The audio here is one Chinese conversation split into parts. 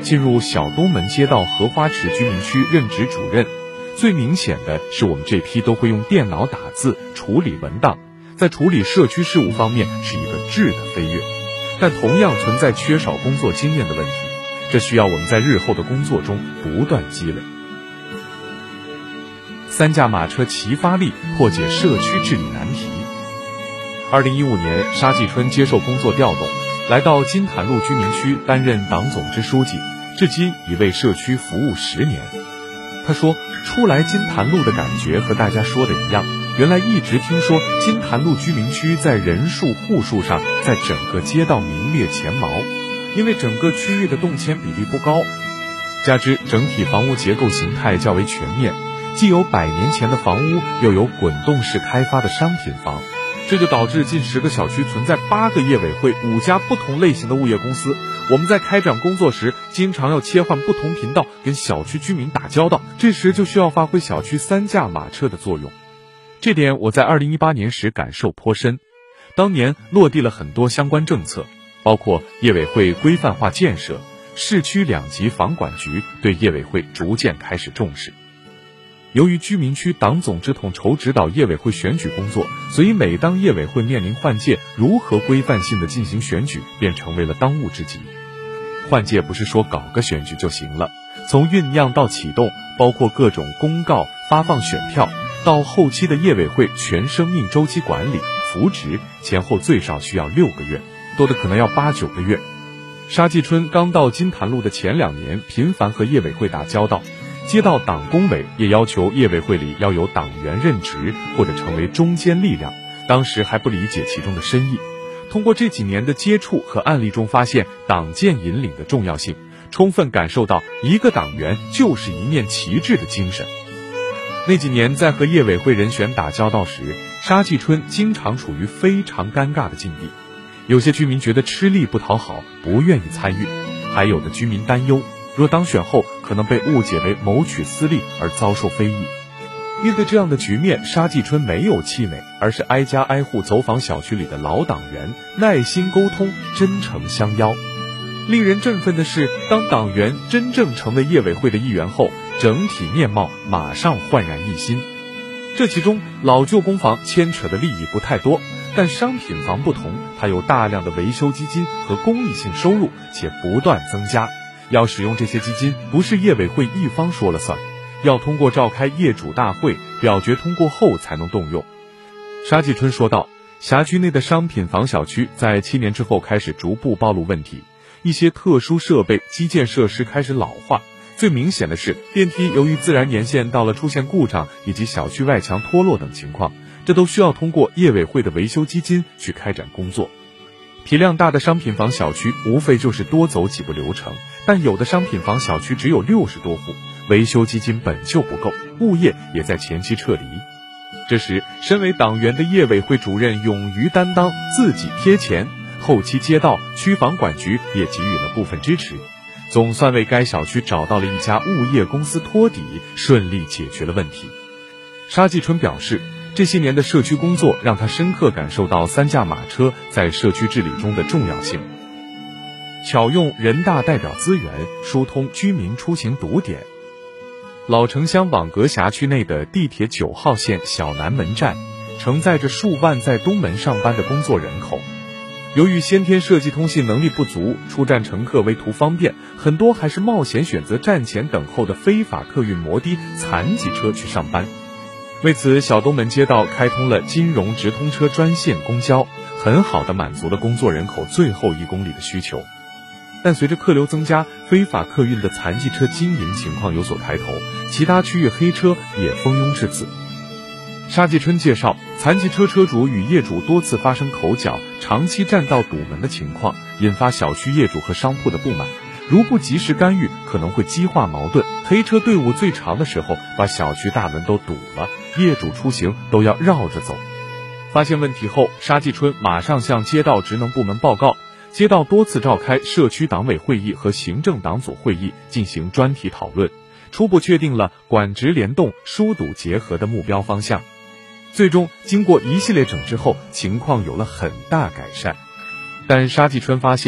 进入小东门街道荷花池居民区任职主任。最明显的是，我们这批都会用电脑打字处理文档，在处理社区事务方面是一个质的飞跃，但同样存在缺少工作经验的问题，这需要我们在日后的工作中不断积累。3驾马车齐发力，破解社区治理难题。2015年，沙季春接受工作调动，来到金坛路居民区担任党总支书记，至今已为社区服务10年。他说，初来金坛路的感觉和大家说的一样，原来一直听说金坛路居民区在人数户数上在整个街道名列前茅，因为整个区域的动迁比例不高，加之整体房屋结构形态较为全面，既有100年前的房屋，又有滚动式开发的商品房，这就导致近10个小区存在8个业委会，5家不同类型的物业公司。我们在开展工作时，经常要切换不同频道跟小区居民打交道，这时就需要发挥小区3驾马车的作用。这点我在2018年时感受颇深。当年落地了很多相关政策，包括业委会规范化建设，市区2级房管局对业委会逐渐开始重视。由于居民区党总支统筹指导业委会选举工作，所以每当业委会面临换届，如何规范性的进行选举便成为了当务之急。换届不是说搞个选举就行了，从酝酿到启动，包括各种公告、发放选票，到后期的业委会全生命周期管理、扶植，前后最少需要6个月，多的可能要8、9个月。沙季春刚到金坛路的前2年，频繁和业委会打交道，街道党工委也要求业委会里要有党员任职或者成为中坚力量，当时还不理解其中的深意。通过这几年的接触和案例中发现党建引领的重要性，充分感受到一个党员就是一面旗帜的精神。那几年在和业委会人选打交道时，沙季春经常处于非常尴尬的境地，有些居民觉得吃力不讨好，不愿意参与，还有的居民担忧若当选后可能被误解为谋取私利而遭受非议。面对这样的局面，沙季春没有气馁，而是挨家挨户走访小区里的老党员，耐心沟通，真诚相邀。令人振奋的是，当党员真正成为业委会的一员后，整体面貌马上焕然一新。这其中老旧公房牵扯的利益不太多，但商品房不同，它有大量的维修基金和公益性收入，且不断增加。要使用这些基金，不是业委会一方说了算，要通过召开业主大会表决通过后才能动用。沙季春说道，辖区内的商品房小区在7年之后开始逐步暴露问题，一些特殊设备基建设施开始老化，最明显的是电梯由于自然年限到了出现故障以及小区外墙脱落等情况，这都需要通过业委会的维修基金去开展工作。体量大的商品房小区无非就是多走几步流程，但有的商品房小区只有60多户，维修基金本就不够，物业也在前期撤离。这时身为党员的业委会主任勇于担当，自己贴钱，后期街道、区房管局也给予了部分支持，总算为该小区找到了一家物业公司托底，顺利解决了问题。沙季春表示，这些年的社区工作让他深刻感受到3驾马车在社区治理中的重要性，巧用人大代表资源，疏通居民出行堵点。老城乡网格辖区内的地铁9号线小南门站，承载着数万在东门上班的工作人口。由于先天设计通信能力不足，出站乘客为图方便，很多还是冒险选择站前等候的非法客运摩的、残疾车去上班。为此，小东门街道开通了金融直通车专线公交，很好地满足了工作人口最后1公里的需求。但随着客流增加，非法客运的残疾车经营情况有所抬头，其他区域黑车也蜂拥至此。沙季春介绍，残疾车车主与业主多次发生口角，长期占道堵门的情况，引发小区业主和商铺的不满。如不及时干预，可能会激化矛盾。黑车队伍最长的时候，把小区大门都堵了，业主出行都要绕着走。发现问题后，沙季春马上向街道职能部门报告，街道多次召开社区党委会议和行政党组会议进行专题讨论，初步确定了管职联动、疏堵结合的目标方向。最终经过一系列整治后，情况有了很大改善。但沙季春发现，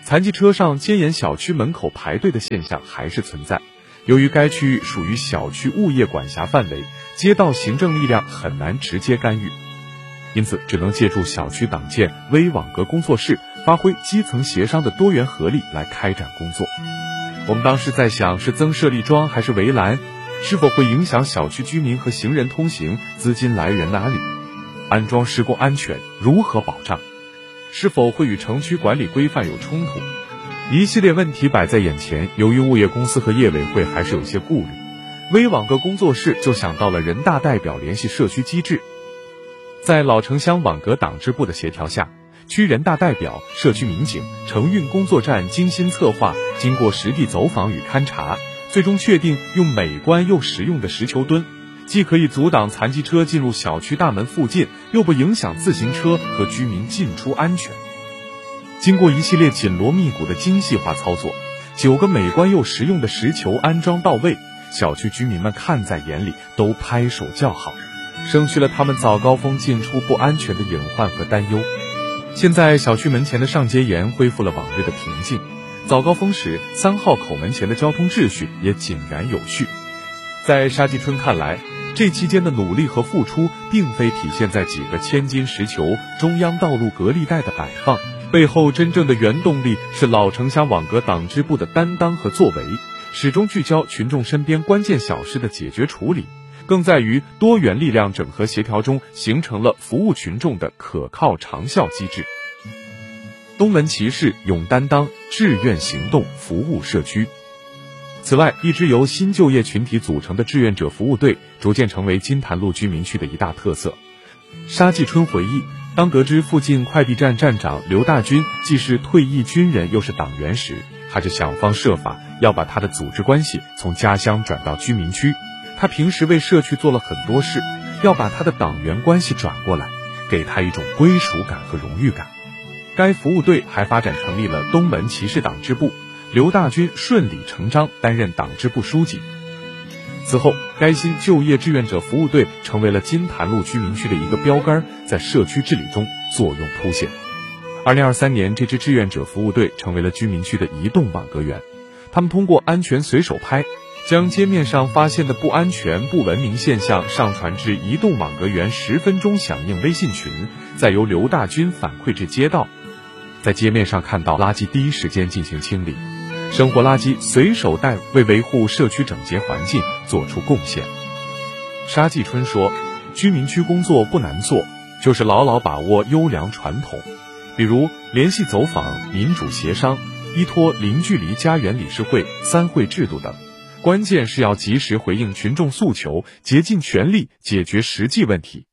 残疾车上接沿小区门口排队的现象还是存在。由于该区域属于小区物业管辖范围，街道行政力量很难直接干预，因此只能借助小区党建微网格工作室，发挥基层协商的多元合力来开展工作。我们当时在想，是增设立桩还是围栏？是否会影响小区居民和行人通行？资金来源哪里？安装施工安全如何保障？是否会与城区管理规范有冲突？一系列问题摆在眼前，由于物业公司和业委会还是有些顾虑，微网格工作室就想到了人大代表联系社区机制。在老城乡网格党支部的协调下，区人大代表、社区民警、城运工作站精心策划，经过实地走访与勘察，最终确定用美观又实用的石球墩，既可以阻挡残疾车进入小区大门附近，又不影响自行车和居民进出安全。经过一系列紧锣密鼓的精细化操作，9个美观又实用的石球安装到位，小区居民们看在眼里，都拍手叫好，省去了他们早高峰进出不安全的隐患和担忧。现在小区门前的上街沿恢复了往日的平静，早高峰时3号口门前的交通秩序也井然有序。在沙季春看来，这期间的努力和付出并非体现在几个千斤石球、中央道路隔离带的摆放，背后真正的原动力是老城乡网格党支部的担当和作为，始终聚焦群众身边关键小事的解决处理，更在于多元力量整合协调中形成了服务群众的可靠长效机制。东门骑士勇担当，志愿行动，服务社区。此外，一支由新就业群体组成的志愿者服务队逐渐成为金坛路居民区的一大特色。沙季春回忆，当得知附近快递站站长刘大军既是退役军人又是党员时，他就想方设法要把他的组织关系从家乡转到居民区。他平时为社区做了很多事，要把他的党员关系转过来，给他一种归属感和荣誉感。该服务队还发展成立了东门骑士党支部，刘大军顺理成章担任党支部书记。此后，该新就业志愿者服务队成为了金坛路居民区的一个标杆，在社区治理中作用凸显。2023年，这支志愿者服务队成为了居民区的移动网格员。他们通过安全随手拍，将街面上发现的不安全、不文明现象上传至移动网格员10分钟响应微信群，再由刘大军反馈至街道。在街面上看到垃圾，第一时间进行清理，生活垃圾随手带，为维护社区整洁环境做出贡献。沙季春说，居民区工作不难做，就是牢牢把握优良传统，比如联系走访、民主协商、依托零距离家园理事会、3会制度等。关键是要及时回应群众诉求，竭尽全力解决实际问题。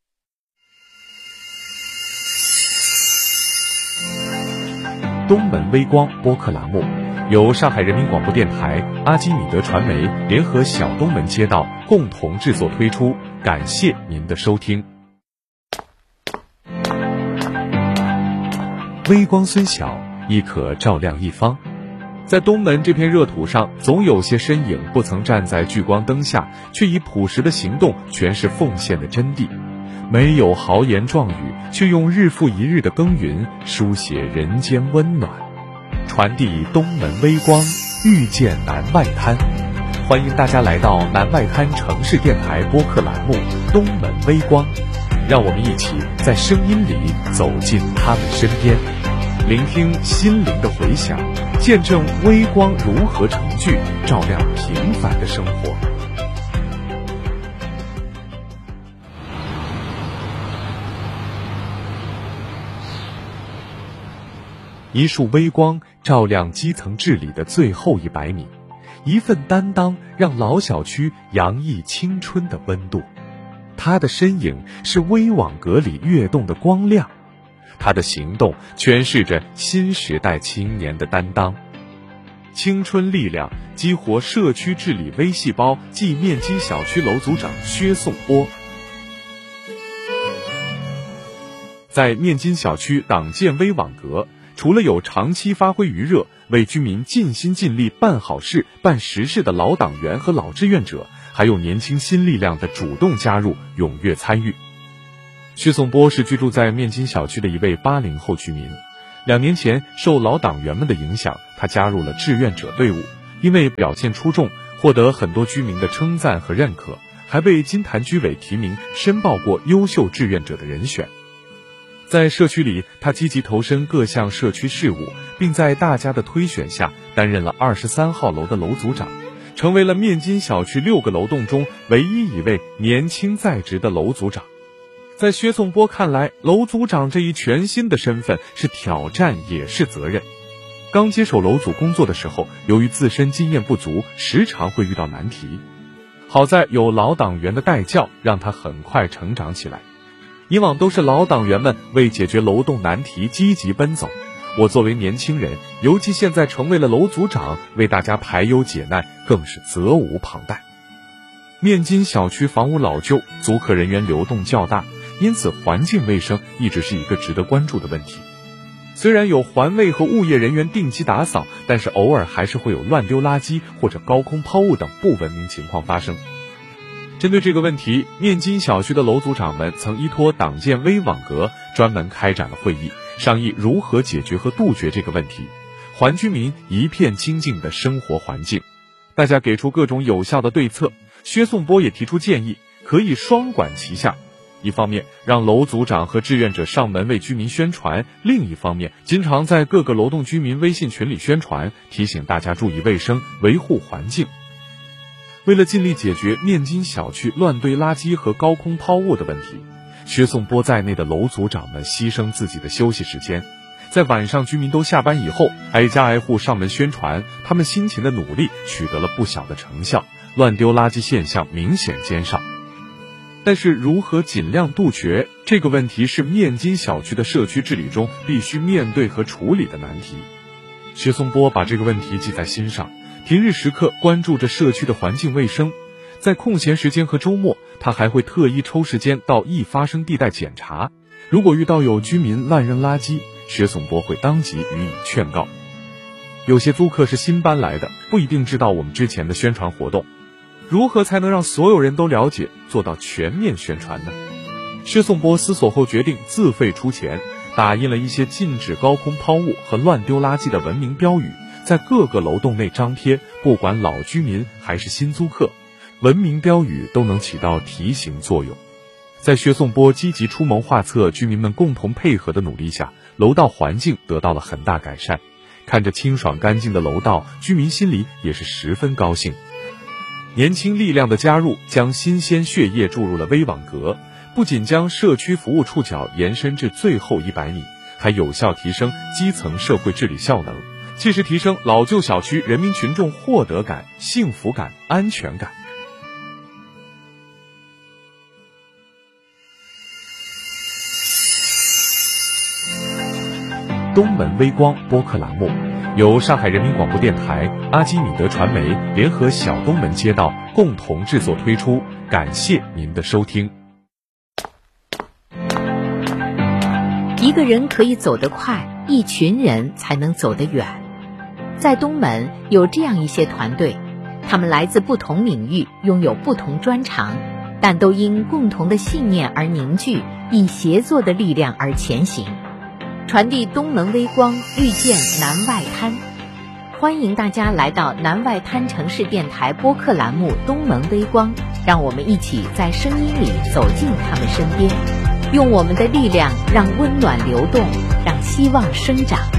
东门微光播客栏目由上海人民广播电台、阿基米德传媒联合小东门街道共同制作推出，感谢您的收听。微光虽小，亦可照亮一方。在东门这片热土上，总有些身影不曾站在聚光灯下，却以朴实的行动诠释奉献的真谛。没有豪言壮语，却用日复一日的耕耘书写人间温暖，传递东门微光，遇见南外滩。欢迎大家来到南外滩城市电台播客栏目东门微光，让我们一起在声音里走进他们身边，聆听心灵的回响，见证微光如何成聚，照亮平凡的生活。一束微光照亮基层治理的最后100米，一份担当让老小区洋溢青春的温度。他的身影是微网格里跃动的光亮，他的行动诠释着新时代青年的担当。青春力量激活社区治理微细胞暨面基小区楼组长薛颂波。在面基小区党建微网格，除了有长期发挥余热，为居民尽心尽力办好事、办实事的老党员和老志愿者，还有年轻新力量的主动加入、踊跃参与。薛颂波是居住在面基小区的一位80后居民。 2年前受老党员们的影响，他加入了志愿者队伍，因为表现出众，获得很多居民的称赞和认可，还被金坛居委提名申报过优秀志愿者的人选。在社区里，他积极投身各项社区事务，并在大家的推选下担任了23号楼的楼组长，成为了面金小区6个楼栋中唯一一位年轻在职的楼组长。在薛颂波看来，楼组长这一全新的身份是挑战也是责任。刚接手楼组工作的时候，由于自身经验不足，时常会遇到难题。好在有老党员的带教，让他很快成长起来。以往都是老党员们为解决楼栋难题积极奔走，我作为年轻人，尤其现在成为了楼组长，为大家排忧解难，更是责无旁贷。面金小区房屋老旧，租客人员流动较大，因此环境卫生一直是一个值得关注的问题。虽然有环卫和物业人员定期打扫，但是偶尔还是会有乱丢垃圾或者高空抛物等不文明情况发生。针对这个问题，面金小区的楼组长们曾依托党建微网格专门开展了会议，商议如何解决和杜绝这个问题，还居民一片清净的生活环境。大家给出各种有效的对策，薛颂波也提出建议，可以双管齐下。一方面让楼组长和志愿者上门为居民宣传，另一方面经常在各个楼栋居民微信群里宣传，提醒大家注意卫生，维护环境。为了尽力解决面金小区乱堆垃圾和高空抛物的问题，薛颂波在内的楼组长们牺牲自己的休息时间，在晚上居民都下班以后，挨家挨户上门宣传，他们辛勤的努力取得了不小的成效，乱丢垃圾现象明显减少。但是如何尽量杜绝这个问题，是面金小区的社区治理中必须面对和处理的难题。薛颂波把这个问题记在心上，平日时刻关注着社区的环境卫生，在空闲时间和周末，他还会特意抽时间到易发生地带检查。如果遇到有居民乱扔垃圾，薛颂波会当即予以劝告。有些租客是新搬来的，不一定知道我们之前的宣传活动，如何才能让所有人都了解，做到全面宣传呢？薛颂波思索后决定自费出钱，打印了一些禁止高空抛物和乱丢垃圾的文明标语，在各个楼栋内张贴，不管老居民还是新租客，文明标语都能起到提醒作用。在薛颂波积极出谋划策，居民们共同配合的努力下，楼道环境得到了很大改善。看着清爽干净的楼道，居民心里也是十分高兴。年轻力量的加入，将新鲜血液注入了微网格，不仅将社区服务触角延伸至最后100米，还有效提升基层社会治理效能，切实提升老旧小区人民群众获得感、幸福感、安全感。东门微光播客栏目由上海人民广播电台、阿基米德传媒联合小东门街道共同制作推出，感谢您的收听。 一个人可以走得快，一群人才能走得远。在东门有这样一些团队，他们来自不同领域，拥有不同专长，但都因共同的信念而凝聚，以协作的力量而前行，传递东门微光，遇见南外滩。欢迎大家来到南外滩城市电台播客栏目东门微光，让我们一起在声音里走进他们身边，用我们的力量让温暖流动，让希望生长。